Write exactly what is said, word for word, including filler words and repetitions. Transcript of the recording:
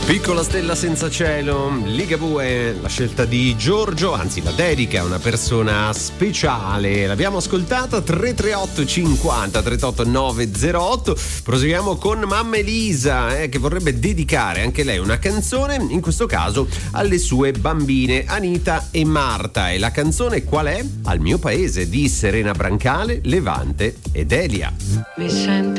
Piccola stella senza cielo, Ligabue, la scelta di Giorgio, anzi la dedica a una persona speciale. L'abbiamo ascoltata, tre tre otto cinquanta trentotto nove zero otto. Proseguiamo con mamma Elisa, eh, che vorrebbe dedicare anche lei una canzone, in questo caso alle sue bambine Anita e Marta. E la canzone qual è? Al mio paese, di Serena Brancale, Levante ed Elia. Mi sento